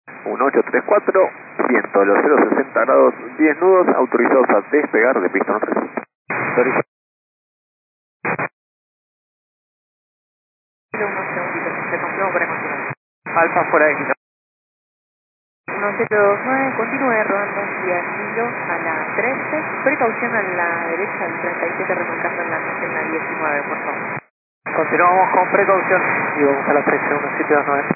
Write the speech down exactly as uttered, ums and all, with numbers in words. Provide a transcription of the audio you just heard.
uno ocho tres cuatro, viento de los cero sesenta grados, diez nudos, autorizados a despegar de pista tres. Autorizado. Unos segunditos, se confirmó para continuar. Alfa fuera de Quito. uno siete dos nueve, continúe rodando hacia Nilo a la trece, precaución a la derecha del treinta y siete, remolcando en la, en la diecinueve, por favor. Continuamos con precaución y vamos a la trece, uno siete dos nueve.